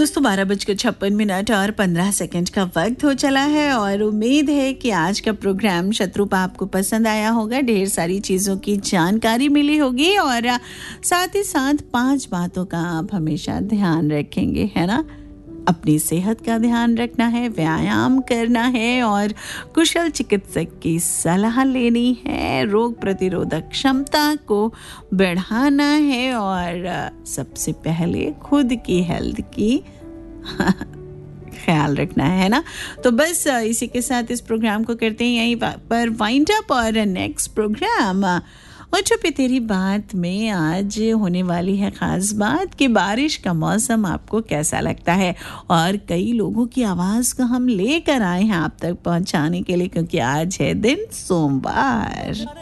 दोस्तों 12:56 और 15 सेकंड का वक्त हो चला है और उम्मीद है कि आज का प्रोग्राम शत्रुपा आपको पसंद आया होगा। ढेर सारी चीज़ों की जानकारी मिली होगी और साथ ही साथ 5 बातों का आप हमेशा ध्यान रखेंगे, है ना। अपनी सेहत का ध्यान रखना है, व्यायाम करना है और कुशल चिकित्सक की सलाह लेनी है, रोग प्रतिरोधक क्षमता को बढ़ाना है और सबसे पहले खुद की हेल्थ की ख्याल रखना है ना। तो बस इसी के साथ इस प्रोग्राम को करते हैं यहीं पर वाइंड अप और नेक्स्ट प्रोग्राम और छुपी तेरी बात में आज होने वाली है खास बात कि बारिश का मौसम आपको कैसा लगता है और कई लोगों की आवाज़ को हम लेकर आए हैं आप तक पहुंचाने के लिए, क्योंकि आज है दिन सोमवार।